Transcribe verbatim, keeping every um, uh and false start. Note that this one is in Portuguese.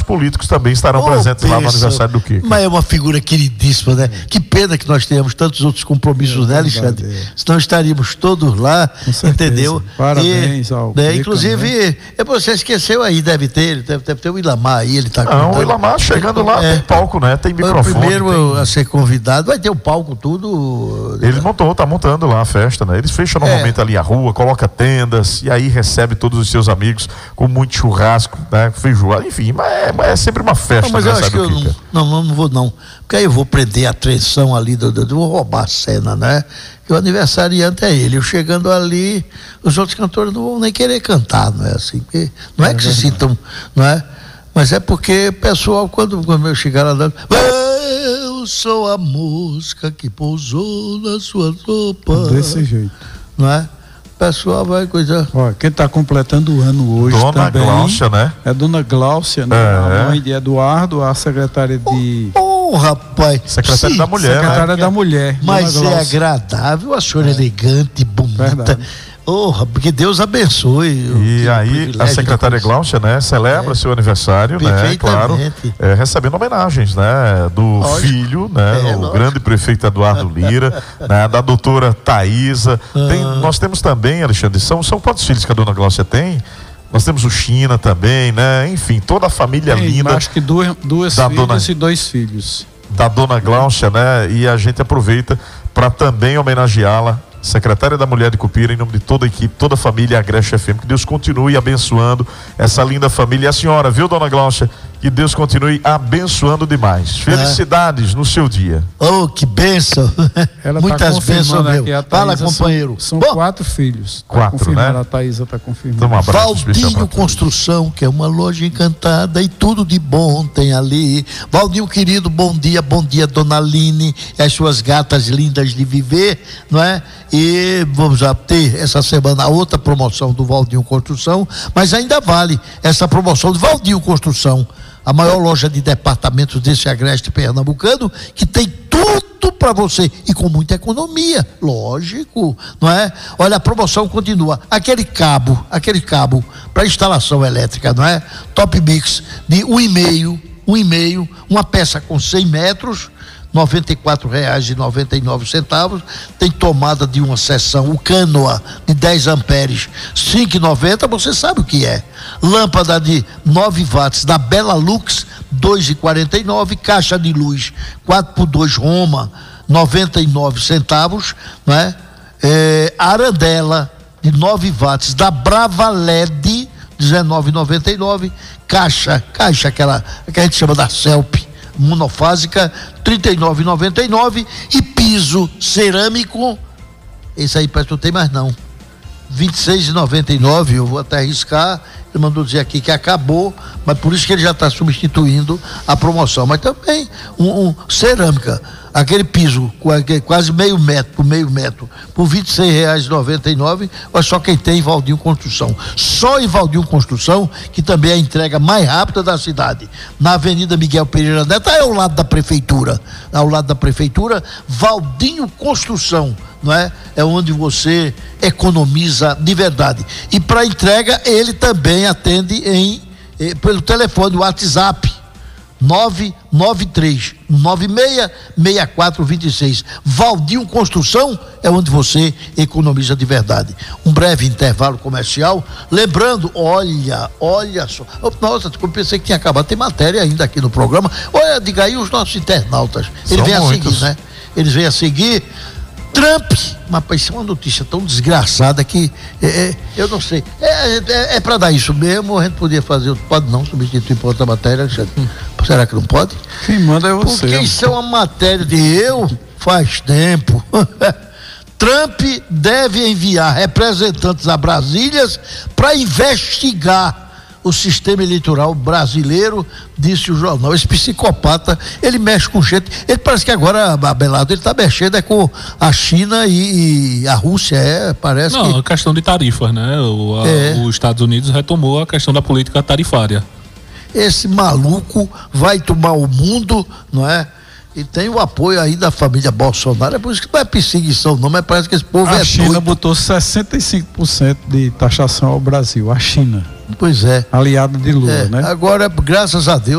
políticos também estarão oh, presentes pensa, lá no aniversário do Kiko. Mas é uma figura queridíssima, né? É. Que pena que nós tenhamos tantos outros compromissos, é, né, Alexandre? É. Senão estaríamos todos lá, entendeu? Parabéns e, ao né, Kiko, inclusive, né? Você esqueceu aí, deve ter, deve, deve ter o Ilamar aí, ele tá Não, o Ilamar chegando lá é, tem palco, né? Tem microfone. O primeiro tem... a ser convidado, vai ter o palco tudo. Ele montou, tá montando lá a festa, né? Eles fecham normalmente é. ali a rua, coloca tendas e aí recebe todos os seus amigos com muito churrasco, né? Feijoada, enfim, mas é, mas é sempre uma festa. Não, mas eu acho que eu não, não, não vou não, porque aí eu vou prender a atenção ali, do, do, vou roubar a cena, né? Que o aniversariante é ele, eu chegando ali, os outros cantores não vão nem querer cantar, não é assim? Porque não é, é que se sintam, não é? Mas é porque o pessoal, quando, quando eu chegar lá, eu sou a mosca que pousou na sua sopa. Desse jeito. Não é? O pessoal vai coisa. Olha, quem está completando o ano hoje Dona também. Dona Gláucia, né? É Dona Gláucia, né? É. A mãe de Eduardo, a secretária de. Oh, oh rapaz. Secretária sim, da Mulher, secretária né? da Mulher. Mas é agradável, a senhora é elegante, bonita. Verdade. Oh, porque Deus abençoe. E aí a secretária Gláucia, né, celebra é. seu aniversário, né, claro, é, recebendo homenagens, né, do lógico. filho, né, é, o lógico. grande prefeito Eduardo Lira, né, da doutora Thaísa. Ah. Tem, nós temos também, Alexandre, são, são quantos filhos que a dona Gláucia tem? Nós temos o China também, né, enfim, toda a família tem, linda. Acho que duas, duas filhas dona, e dois filhos. Da dona Gláucia, né, e a gente aproveita para também homenageá-la, secretária da Mulher de Cupira, em nome de toda a equipe, toda a família Agreste F M, que Deus continue abençoando essa linda família. E a senhora, viu, dona Gláucia? Que Deus continue abençoando demais. Felicidades é. no seu dia. Oh, que bênção. Ela muitas tá bênçãos, meu. Fala, companheiro. São, são quatro filhos. Quatro, tá né? A Thaísa está confirmando. Então, um Valdinho Construção, que é uma loja encantada e tudo de bom tem ali. Valdinho, querido, bom dia, bom dia, dona Aline e as suas gatas lindas de viver, não é? E vamos já ter essa semana a outra promoção do Valdinho Construção, mas ainda vale essa promoção do Valdinho Construção, a maior loja de departamentos desse agreste pernambucano, que tem tudo para você e com muita economia, lógico, não é? Olha, a promoção continua. Aquele cabo, aquele cabo para instalação elétrica, não é? Top Mix de um e meio, um e meio, uma peça com cem metros, noventa e quatro reais e noventa e nove centavos, tem tomada de uma seção, o Canoa de dez amperes, cinco e noventa, você sabe o que é. Lâmpada de nove watts da Bela Lux, dois e quarenta e nove, caixa de luz quatro por dois Roma, noventa e nove centavos, não é? É, Arandela de nove watts da Brava L E D, dezenove e noventa e nove, caixa, caixa aquela que a gente chama da Celp, monofásica, trinta e nove e noventa e nove, e piso cerâmico, esse aí parece que não tem mais não, vinte e seis e noventa e nove, eu vou até arriscar, ele mandou dizer aqui que acabou, mas por isso que ele já está substituindo a promoção, mas também um, um cerâmica, aquele piso quase meio metro por meio metro, por vinte e seis reais e noventa e nove, mas só quem tem em Valdinho Construção, só em Valdinho Construção, que também é a entrega mais rápida da cidade, na Avenida Miguel Pereira Neto, é ao lado da prefeitura, ao lado da prefeitura, Valdinho Construção, não é? É onde você economiza de verdade. E para entrega ele também atende em eh, pelo telefone, WhatsApp nove nove três nove seis seis quatro dois seis. Valdinho Construção é onde você economiza de verdade. Um breve intervalo comercial, lembrando, olha, olha só, nossa, eu pensei que tinha acabado, tem matéria ainda aqui no programa. Olha, diga aí os nossos internautas, eles vêm a seguir, né? Eles vêm a seguir. Trump, mas isso é uma notícia tão desgraçada que é, é, eu não sei, é, é, é para dar isso mesmo, a gente podia fazer, pode não substituir por outra matéria, Alexandre? Hum. Será que não pode? Quem manda é você. Porque isso é uma matéria de eu faz tempo. Trump deve enviar representantes a Brasília para investigar o sistema eleitoral brasileiro, disse o jornal. Esse psicopata, ele mexe com gente, ele parece que agora, Abelardo, ele está mexendo é com a China e, e a Rússia, é, parece não, que... a questão de tarifas, né? O, a, é. Os Estados Unidos retomou a questão da política tarifária. Esse maluco vai tomar o mundo, não é? E tem o apoio aí da família Bolsonaro, é por isso que não é perseguição não, mas parece que esse povo a é China doido. Botou sessenta e cinco por cento de taxação ao Brasil, a China. Pois é. Aliada de Lula, é, né? Agora, graças a Deus,